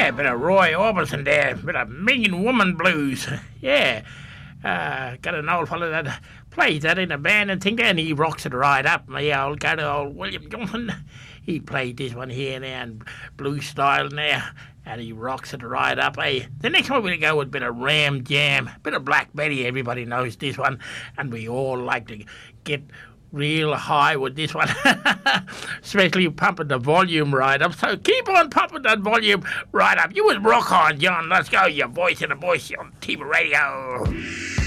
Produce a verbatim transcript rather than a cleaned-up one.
Yeah, bit of Roy Orbison there, bit of Million Woman Blues. Yeah, uh, got an old fellow that plays that in a band and thing there, and he rocks it right up. My old guy, old William Johnson, he played this one here now in blues style now, and he rocks it right up. Hey, the next one we're going to go with a bit of Ram Jam, a bit of Black Betty. Everybody knows this one, and we all like to get real high with this one, especially pumping the volume right up. So keep on pumping that volume right up. You was rock on, John. Let's go. Your voice and a voice on T V Radio.